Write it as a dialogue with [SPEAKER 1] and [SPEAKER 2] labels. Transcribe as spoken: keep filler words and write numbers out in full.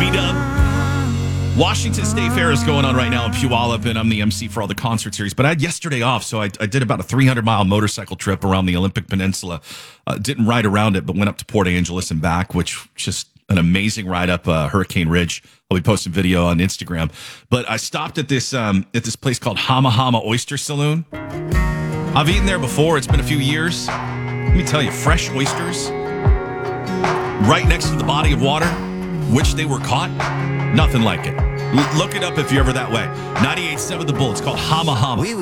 [SPEAKER 1] B-Dub. Washington State Fair is going on right now in Puyallup, and I'm the M C for all the concert series. But I had yesterday off, so I, I did about a three hundred mile motorcycle trip around the Olympic Peninsula. Uh, didn't ride around it, but went up to Port Angeles and back, which just an amazing ride up uh, Hurricane Ridge. I'll be posting video on Instagram. But I stopped at this um, at this place called Hama Hama Oyster Saloon. I've eaten there before. It's been a few years. Let me tell you, fresh oysters right next to the body of water, which they were caught. Nothing like it. L- look it up if you're ever that way. ninety-eight point seven The Bull. It's called Hama Hama.